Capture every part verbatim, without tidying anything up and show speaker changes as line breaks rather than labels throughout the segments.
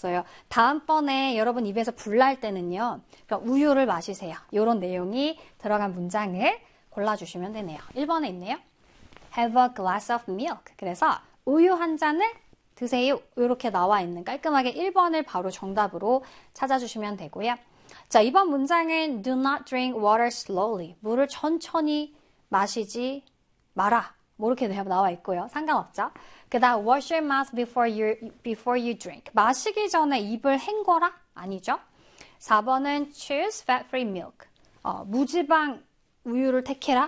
없어요. 다음번에 여러분 입에서 불 날 때는요. 그러니까 우유를 마시세요. 이런 내용이 들어간 문장을 골라주시면 되네요. 일 번에 있네요. Have a glass of milk. 그래서 우유 한 잔을 드세요. 이렇게 나와 있는 깔끔하게 일 번을 바로 정답으로 찾아주시면 되고요. 자, 이번 문장은 Do not drink water slowly. 물을 천천히 마시지 마라. 뭐 이렇게 나와 있고요. 상관없죠. 그 다음 wash your mouth before you, before you drink. 마시기 전에 입을 헹궈라? 아니죠. 사 번은 choose fat-free milk. 어, 무지방 우유를 택해라?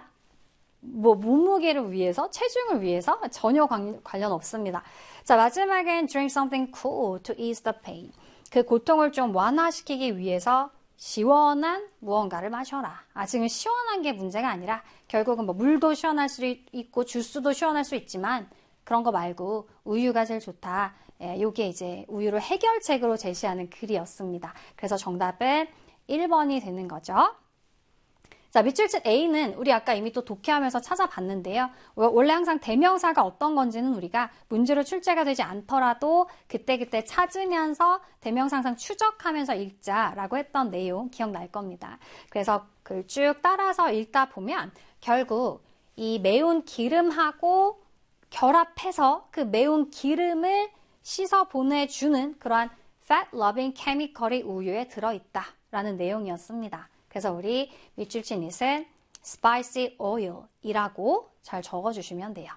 뭐 몸무게를 위해서, 체중을 위해서 전혀 관, 관련 없습니다. 자, 마지막엔 drink something cool to ease the pain. 그 고통을 좀 완화시키기 위해서 시원한 무언가를 마셔라. 아, 지금 시원한 게 문제가 아니라 결국은 뭐 물도 시원할 수 있고 주스도 시원할 수 있지만 그런 거 말고 우유가 제일 좋다. 예, 요게 이제 우유를 해결책으로 제시하는 글이었습니다. 그래서 정답은 일 번이 되는 거죠. 자, 밑줄친 A는 우리 아까 이미 또 독해하면서 찾아봤는데요. 원래 항상 대명사가 어떤 건지는 우리가 문제로 출제가 되지 않더라도 그때그때 찾으면서 대명사 항상 추적하면서 읽자라고 했던 내용 기억날 겁니다. 그래서 글 쭉 따라서 읽다 보면 결국 이 매운 기름하고 결합해서 그 매운 기름을 씻어 보내주는 그러한 fat-loving chemical이 우유에 들어있다라는 내용이었습니다. 그래서 우리 밑줄친 it은 spicy oil이라고 잘 적어주시면 돼요.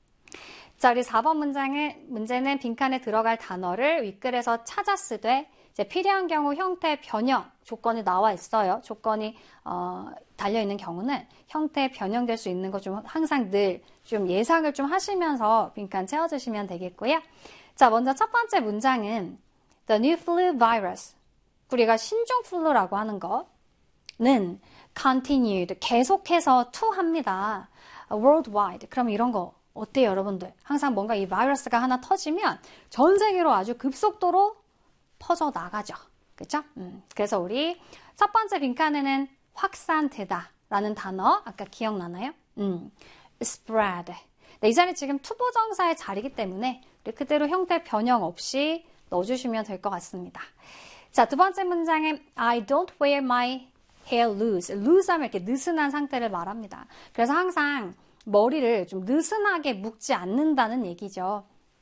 자, 우리 사 번 문장은, 문제는 빈칸에 들어갈 단어를 윗글에서 찾아 쓰되 이제 필요한 경우 형태 변형 조건이 나와 있어요. 조건이 어, 달려있는 경우는 형태 변형될 수 있는 거 좀 항상 늘 좀 예상을 좀 하시면서 빈칸 채워주시면 되겠고요. 자, 먼저 첫 번째 문장은 The new flu virus. 우리가 신종 플루라고 하는 것은 continued, 계속해서 투합니다. worldwide. 그럼 이런 거 어때요, 여러분들? 항상 뭔가 이 바이러스가 하나 터지면 전 세계로 아주 급속도로 퍼져 나가죠. 그렇죠? 음, 그래서 우리 첫 번째 빈칸에는 확산되다 라는 단어 아까 기억나나요? 음, spread. 네, 이 자리 지금 투보정사의 자리이기 때문에 우리 그대로 형태 변형 없이 넣어주시면 될 것 같습니다. 자, 두 번째 문장은 I don't wear my hair loose. loose 하면 이렇게 느슨한 상태를 말합니다. 그래서 항상 머리를 좀 느슨하게 묶지 않는다는 얘기죠.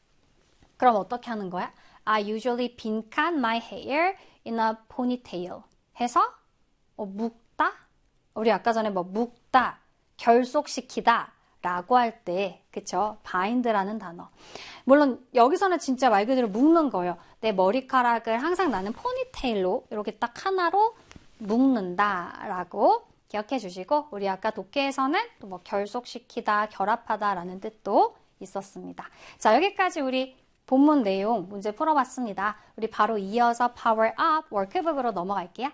그럼 어떻게 하는 거야? I usually 빈칸 my hair in a ponytail. 해서 어, 묶다? 우리 아까 전에 뭐 묶다, 결속시키다 라고 할 때, 그쵸? bind라는 단어. 물론 여기서는 진짜 말 그대로 묶는 거예요. 내 머리카락을 항상 나는 포니테일로 이렇게 딱 하나로 묶는다 라고 기억해 주시고, 우리 아까 독해에서는 또 뭐 결속시키다, 결합하다 라는 뜻도 있었습니다. 자, 여기까지 우리 본문 내용 문제 풀어봤습니다. 우리 바로 이어서 Power Up 워크북으로 넘어갈게요.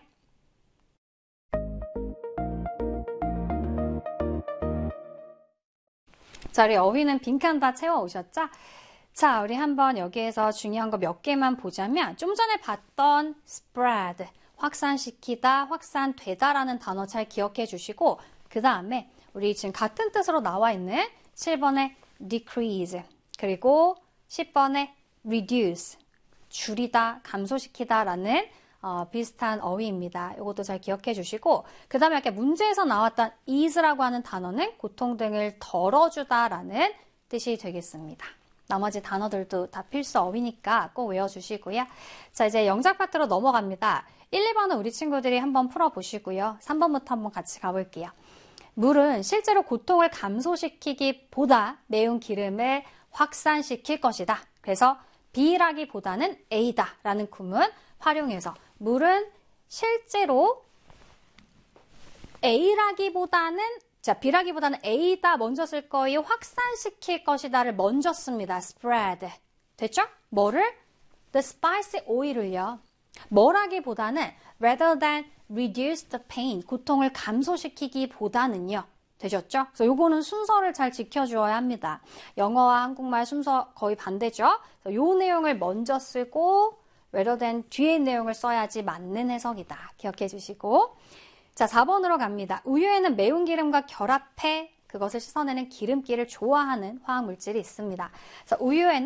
자, 우리 어휘는 빈칸 다 채워오셨죠? 자, 우리 한번 여기에서 중요한 거 몇 개만 보자면 좀 전에 봤던 spread, 확산시키다, 확산되다 라는 단어 잘 기억해 주시고, 그 다음에 우리 지금 같은 뜻으로 나와 있는 칠 번의 decrease, 그리고 십 번의 reduce, 줄이다, 감소시키다 라는 어, 비슷한 어휘입니다. 이것도 잘 기억해 주시고, 그 다음에 아까 문제에서 나왔던 ease라고 하는 단어는 고통 등을 덜어주다 라는 뜻이 되겠습니다. 나머지 단어들도 다 필수 어휘니까 꼭 외워주시고요. 자, 이제 영작 파트로 넘어갑니다. 일, 이 번은 우리 친구들이 한번 풀어보시고요. 삼 번부터 한번 같이 가볼게요. 물은 실제로 고통을 감소시키기보다 매운 기름을 확산시킬 것이다. 그래서 B라기보다는 A다 라는 구문 활용해서 물은 실제로 A라기보다는, 자, B라기보다는 A다 먼저 쓸 거예요. 확산시킬 것이다를 먼저 씁니다. spread. 됐죠? 뭐를? The spicy oil을요. 뭐라기보다는 rather than reduce the pain, 고통을 감소시키기보다는요. 되셨죠? 그래서 요거는 순서를 잘 지켜주어야 합니다. 영어와 한국말 순서 거의 반대죠? 그래서 요 내용을 먼저 쓰고 rather than 뒤에 내용을 써야지 맞는 해석이다. 기억해 주시고. 자, 사 번으로 갑니다. 우유에는 매운 기름과 결합해 그것을 씻어내는 기름기를 좋아하는 화학물질이 있습니다. 그래서 우유에는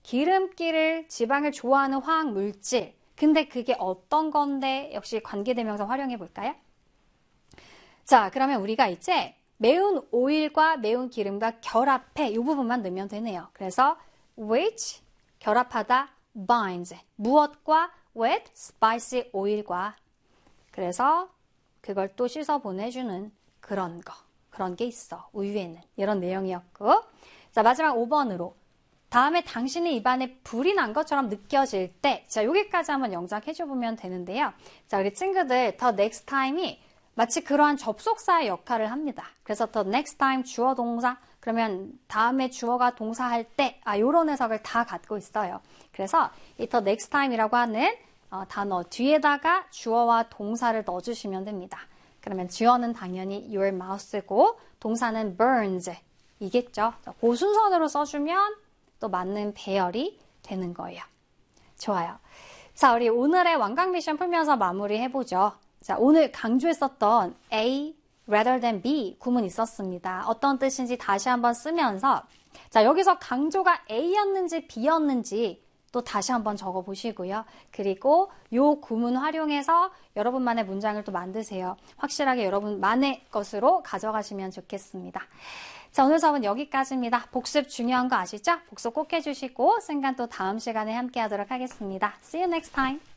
기름기를, 지방을 좋아하는 화학 물질. 근데 그게 어떤 건데 역시 관계대명사 활용해 볼까요? 자, 그러면 우리가 이제 매운 오일과 매운 기름과 결합해 이 부분만 넣으면 되네요. 그래서 which 결합하다 binds 무엇과 with spicy oil과 그래서 그걸 또 씻어 보내주는 그런 거 그런 게 있어 우유에는 이런 내용이었고 자 마지막 오 번으로 다음에 당신의 입안에 불이 난 것처럼 느껴질 때 자 여기까지 한번 영작해 줘보면 되는데요. 자 우리 친구들 the next time이 마치 그러한 접속사의 역할을 합니다. 그래서 the next time 주어 동사 그러면 다음에 주어가 동사할 때 아, 요런 해석을 다 갖고 있어요. 그래서 이 the next time이라고 하는 어, 단어 뒤에다가 주어와 동사를 넣어주시면 됩니다. 그러면 주어는 당연히 your mouth고 동사는 burns 이겠죠. 그 순서대로 써주면 또 맞는 배열이 되는 거예요. 좋아요. 자, 우리 오늘의 완강 미션 풀면서 마무리해보죠. 자, 오늘 강조했었던 A rather than B 구문 있었습니다. 어떤 뜻인지 다시 한번 쓰면서 자, 여기서 강조가 A였는지 B였는지 또 다시 한번 적어보시고요. 그리고 요 구문 활용해서 여러분만의 문장을 또 만드세요. 확실하게 여러분만의 것으로 가져가시면 좋겠습니다. 자, 오늘 수업은 여기까지입니다. 복습 중요한 거 아시죠? 복습 꼭 해주시고 생간 또 다음 시간에 함께 하도록 하겠습니다. See you next time.